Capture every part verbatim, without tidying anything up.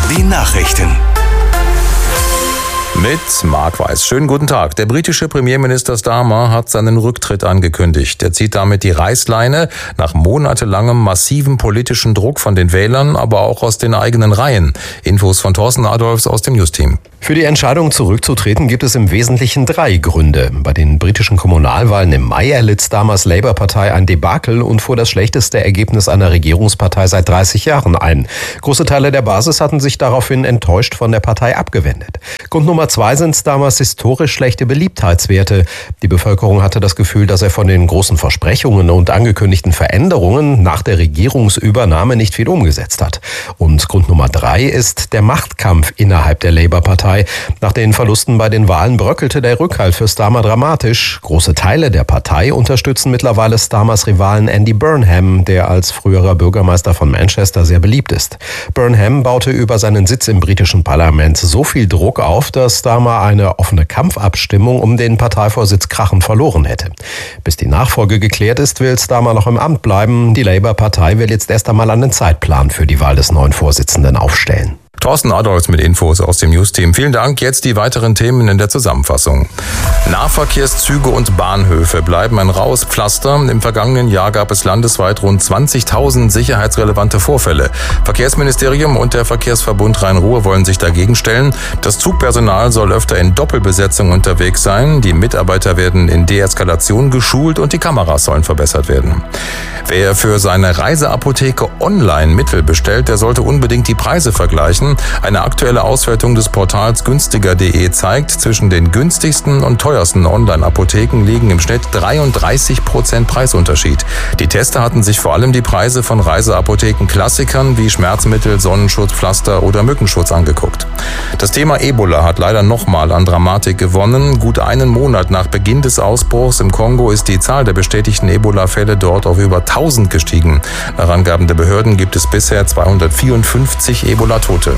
Die Nachrichten. Mit Marc Weiß. Schönen guten Tag. Der britische Premierminister Starmer hat seinen Rücktritt angekündigt. Er zieht damit die Reißleine nach monatelangem massiven politischen Druck von den Wählern, aber auch aus den eigenen Reihen. Infos von Thorsten Adolfs aus dem Newsteam. Für die Entscheidung zurückzutreten gibt es im Wesentlichen drei Gründe. Bei den britischen Kommunalwahlen im Mai erlitt Starmers Labour-Partei ein Debakel und fuhr das schlechteste Ergebnis einer Regierungspartei seit dreißig Jahren ein. Große Teile der Basis hatten sich daraufhin enttäuscht von der Partei abgewendet. Grund Nummer zwei sind Starmers historisch schlechte Beliebtheitswerte. Die Bevölkerung hatte das Gefühl, dass er von den großen Versprechungen und angekündigten Veränderungen nach der Regierungsübernahme nicht viel umgesetzt hat. Und Grund Nummer drei ist der Machtkampf innerhalb der Labour-Partei. Nach den Verlusten bei den Wahlen bröckelte der Rückhalt für Starmer dramatisch. Große Teile der Partei unterstützen mittlerweile Starmers Rivalen Andy Burnham, der als früherer Bürgermeister von Manchester sehr beliebt ist. Burnham baute über seinen Sitz im britischen Parlament so viel Druck auf, dass Starmer eine offene Kampfabstimmung um den Parteivorsitz krachend verloren hätte. Bis die Nachfolge geklärt ist, will Starmer noch im Amt bleiben. Die Labour-Partei will jetzt erst einmal einen Zeitplan für die Wahl des neuen Vorsitzenden aufstellen. Thorsten Adolfs mit Infos aus dem Newsteam. Vielen Dank. Jetzt die weiteren Themen in der Zusammenfassung. Nahverkehrszüge und Bahnhöfe bleiben ein raues Pflaster. Im vergangenen Jahr gab es landesweit rund zwanzigtausend sicherheitsrelevante Vorfälle. Verkehrsministerium und der Verkehrsverbund Rhein-Ruhr wollen sich dagegen stellen. Das Zugpersonal soll öfter in Doppelbesetzung unterwegs sein. Die Mitarbeiter werden in Deeskalation geschult und die Kameras sollen verbessert werden. Wer für seine Reiseapotheke online Mittel bestellt, der sollte unbedingt die Preise vergleichen. Eine aktuelle Auswertung des Portals günstiger punkt de zeigt, zwischen den günstigsten und teuersten Online-Apotheken liegen im Schnitt dreiunddreißig Prozent Preisunterschied. Die Tester hatten sich vor allem die Preise von Reiseapotheken-Klassikern wie Schmerzmittel, Sonnenschutz, Pflaster oder Mückenschutz angeguckt. Das Thema Ebola hat leider nochmal an Dramatik gewonnen. Gut einen Monat nach Beginn des Ausbruchs im Kongo ist die Zahl der bestätigten Ebola-Fälle dort auf über tausend gestiegen. Nach Angaben der Behörden gibt es bisher zweihundertvierundfünfzig Ebola-Tote.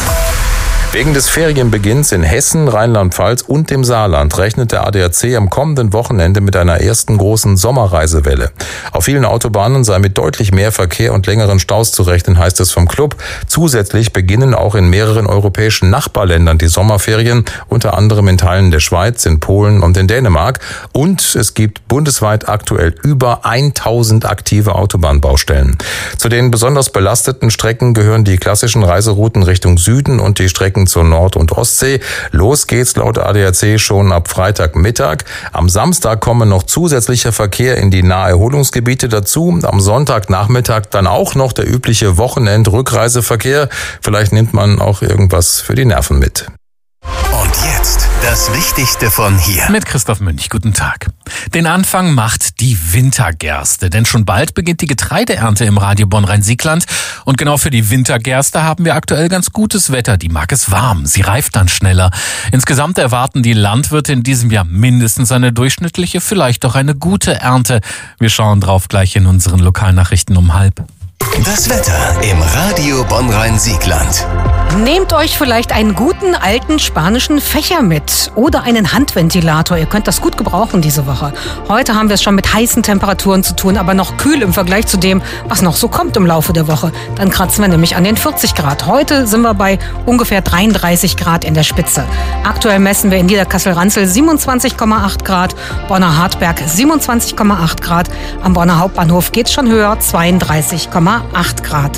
Wegen des Ferienbeginns in Hessen, Rheinland-Pfalz und dem Saarland rechnet der A D A C am kommenden Wochenende mit einer ersten großen Sommerreisewelle. Auf vielen Autobahnen sei mit deutlich mehr Verkehr und längeren Staus zu rechnen, heißt es vom Club. Zusätzlich beginnen auch in mehreren europäischen Nachbarländern die Sommerferien, unter anderem in Teilen der Schweiz, in Polen und in Dänemark. Und es gibt bundesweit aktuell über tausend aktive Autobahnbaustellen. Zu den besonders belasteten Strecken gehören die klassischen Reiserouten Richtung Süden und die Strecken zur Nord- und Ostsee. Los geht's laut A D A C schon ab Freitagmittag. Am Samstag kommen noch zusätzlicher Verkehr in die Naherholungsgebiete dazu. Am Sonntagnachmittag dann auch noch der übliche Wochenend-Rückreiseverkehr. Vielleicht nimmt man auch irgendwas für die Nerven mit. Und jetzt das Wichtigste von hier. Mit Christoph Münch, guten Tag. Den Anfang macht die Wintergerste, denn schon bald beginnt die Getreideernte im Radio Bonn-Rhein-Siegland. Und genau für die Wintergerste haben wir aktuell ganz gutes Wetter. Die mag es warm, sie reift dann schneller. Insgesamt erwarten die Landwirte in diesem Jahr mindestens eine durchschnittliche, vielleicht auch eine gute Ernte. Wir schauen drauf gleich in unseren Lokalnachrichten um halb. Das Wetter im Radio Bonn-Rhein-Siegland. Nehmt euch vielleicht einen guten alten spanischen Fächer mit oder einen Handventilator. Ihr könnt das gut gebrauchen diese Woche. Heute haben wir es schon mit heißen Temperaturen zu tun, aber noch kühl im Vergleich zu dem, was noch so kommt im Laufe der Woche. Dann kratzen wir nämlich an den vierzig Grad. Heute sind wir bei ungefähr dreiunddreißig Grad in der Spitze. Aktuell messen wir in Niederkassel-Ranzel siebenundzwanzig Komma acht Grad, Bonner Hartberg siebenundzwanzig Komma acht Grad. Am Bonner Hauptbahnhof geht's schon höher, zweiunddreißig Komma acht Grad.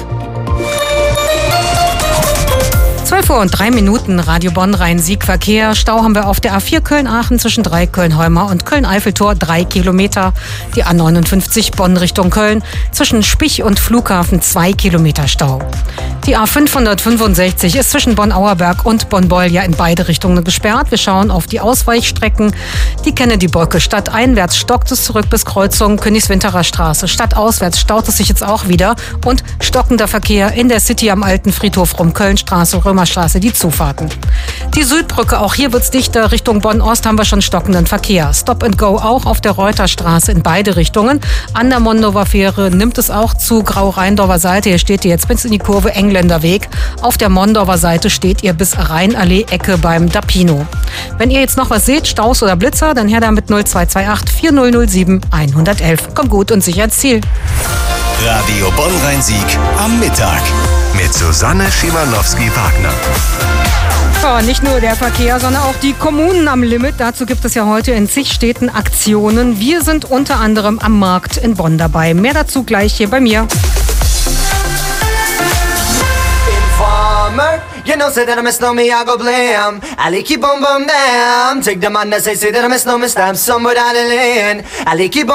zwölf Uhr und drei Minuten, Radio Bonn-Rhein-Sieg Verkehr. Stau haben wir auf der A vier Köln-Aachen zwischen drei Köln-Heumar und Köln-Eiffeltor, drei Kilometer. Die A neunundfünfzig Bonn Richtung Köln zwischen Spich und Flughafen, zwei Kilometer Stau. Die A fünfhundertfünfundsechzig ist zwischen Bonn-Auerberg und Bonn-Bolja in beide Richtungen gesperrt. Wir schauen auf die Ausweichstrecken. Die Kennedy-Brücke stadteinwärts stockt es zurück bis Kreuzung Königswinterer Straße. Stadtauswärts staut es sich jetzt auch wieder. Und stockender Verkehr in der City am Alten Friedhof rum Kölnstraße, Römerstraße, die Zufahrten. Die Südbrücke, auch hier wird's dichter. Richtung Bonn-Ost haben wir schon stockenden Verkehr. Stop and Go auch auf der Reuterstraße in beide Richtungen. An der Mondorfer Fähre nimmt es auch zu. Grau-Rheindorfer Seite, hier steht ihr jetzt bis in die Kurve Engländerweg. Auf der Mondorfer Seite steht ihr bis Rheinallee-Ecke beim Dapino. Wenn ihr jetzt noch was seht, Staus oder Blitzer, dann her damit null zwei zwei acht vier null null sieben eins eins eins. Kommt gut und sicher ins Ziel. Radio Bonn-Rhein-Sieg am Mittag mit Susanne Schimanowski-Wagner. Ja, nicht nur der Verkehr, sondern auch die Kommunen am Limit. Dazu gibt es ja heute in zig Städten Aktionen. Wir sind unter anderem am Markt in Bonn dabei. Mehr dazu gleich hier bei mir. Informer, you know, say that I miss no me, I go blam. Ali keep on bum bam. Take the man that say, say that I miss no me, stamp some without a land. Ali keep on